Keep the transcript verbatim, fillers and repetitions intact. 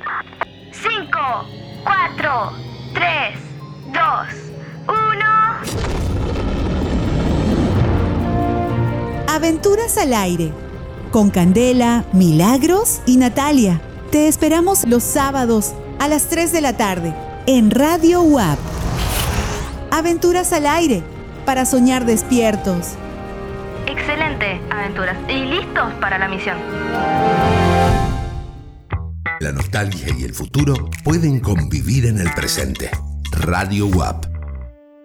cinco, cuatro, tres, dos, uno. Aventuras al aire, con Candela, Milagros y Natalia. Te esperamos los sábados a las tres de la tarde en Radio U A P. Aventuras al aire, para soñar despiertos. Excelente, aventuras. Y listos para la misión. La nostalgia y el futuro pueden convivir en el presente. Radio U A P.